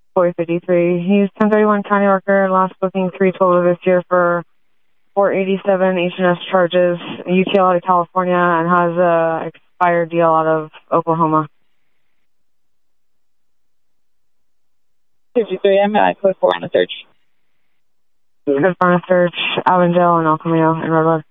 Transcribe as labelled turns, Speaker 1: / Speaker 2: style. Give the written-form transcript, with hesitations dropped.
Speaker 1: Boy 53. He's 1031 county worker, last booking 312 of this year for 487 H&S charges, UTL out of California, and has a expired deal out of Oklahoma.
Speaker 2: 53, I'm code 4 on the search.
Speaker 1: Code 4 on the search, Avondale and El Camino in Redwood.